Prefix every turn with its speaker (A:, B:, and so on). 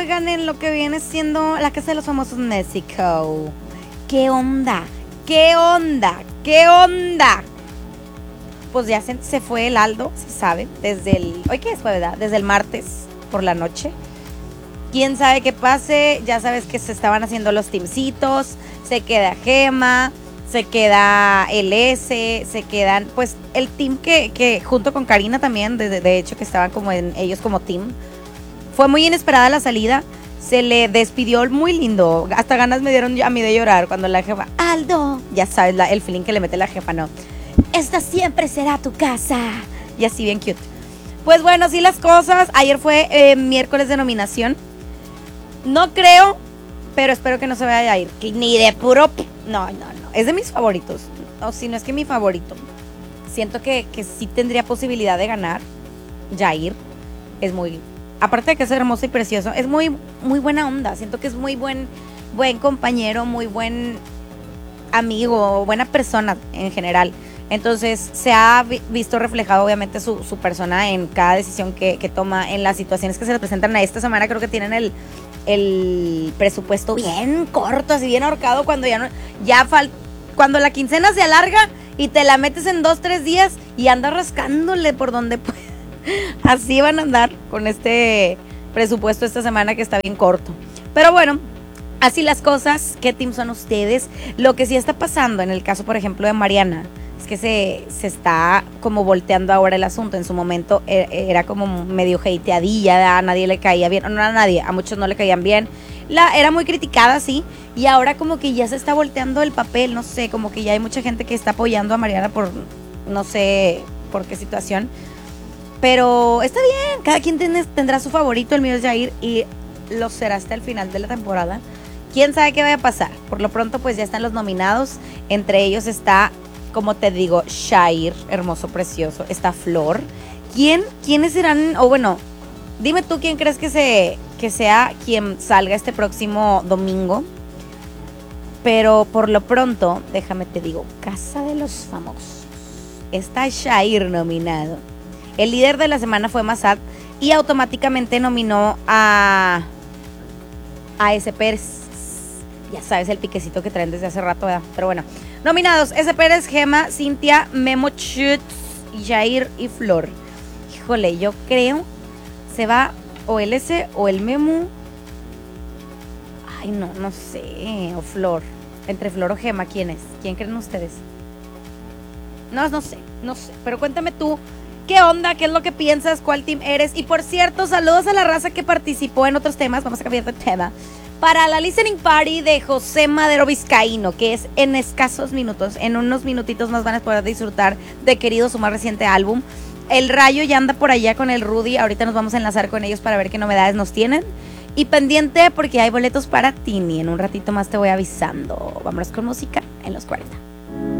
A: Oigan, en lo que viene siendo la Casa de los Famosos México. ¿Qué onda? ¿Qué onda? ¿Qué onda? Pues ya se fue el Aldo, se sabe, desde el... ¿Hoy qué es, verdad? Desde el martes por la noche. ¿Quién sabe qué pase? Ya sabes que se estaban haciendo los teamcitos. Se queda Gema, se queda el S, se quedan... Pues el team que junto con Karina también, de hecho que estaban como ellos como team. Fue muy inesperada la salida. Se le despidió muy lindo. Hasta ganas me dieron a mí de llorar cuando la jefa... Aldo, ya sabes el feeling que le mete la jefa, ¿no? Esta siempre será tu casa. Y así bien cute. Pues bueno, así las cosas. Ayer fue miércoles de nominación. No creo, pero espero que no se vaya a ir. Ni de puro... No. Es de mis favoritos. O si no es que mi favorito. Siento que sí tendría posibilidad de ganar. Jair. Es muy... Aparte de que es hermoso y precioso, es muy, muy buena onda. Siento que es muy buen compañero, muy buen amigo, buena persona en general. Entonces se ha visto reflejado obviamente su persona en cada decisión que toma, en las situaciones que se le presentan a esta semana. Creo que tienen el presupuesto bien corto, así bien ahorcado, cuando cuando la quincena se alarga y te la metes en 2-3 días y andas rascándole por donde puedes. Así van a andar con este presupuesto esta semana que está bien corto. Pero bueno, así las cosas. ¿Qué team son ustedes? Lo que sí está pasando en el caso, por ejemplo, de Mariana, es que se está como volteando ahora el asunto. En su momento era como medio hateadilla, a nadie le caía bien, no a nadie, a muchos no le caían bien. Era muy criticada, sí, y ahora como que ya se está volteando el papel, no sé, como que ya hay mucha gente que está apoyando a Mariana por no sé por qué situación. Pero está bien, cada quien tendrá su favorito. El mío es Jair y lo será hasta el final de la temporada. ¿Quién sabe qué vaya a pasar? Por lo pronto pues ya están los nominados. Entre ellos está, como te digo, Jair, hermoso, precioso. Está Flor. ¿Quiénes serán? O bueno, dime tú quién crees que sea quien salga este próximo domingo. Pero por lo pronto, déjame te digo, Casa de los Famosos. Está Jair nominado. El líder de la semana fue Massad y automáticamente nominó a S. Pérez. Ya sabes el piquecito que traen desde hace rato, ¿verdad? Pero bueno, nominados: S. Pérez, Gema, Cintia, Memo Chutz, Jair y Flor. Híjole, yo creo se va o el S o el Memo. Ay, no sé. O Flor. Entre Flor o Gema, ¿quién es? ¿Quién creen ustedes? No sé. Pero cuéntame tú. ¿Qué onda? ¿Qué es lo que piensas? ¿Cuál team eres? Y por cierto, saludos a la raza que participó en otros temas. Vamos a cambiar de tema. Para la listening party de José Madero Vizcaíno, que es en escasos minutos, en unos minutitos más van a poder disfrutar de Querido, su más reciente álbum. El Rayo ya anda por allá con el Rudy. Ahorita nos vamos a enlazar con ellos para ver qué novedades nos tienen. Y pendiente porque hay boletos para Tini. En un ratito más te voy avisando. Vámonos con música en los 40.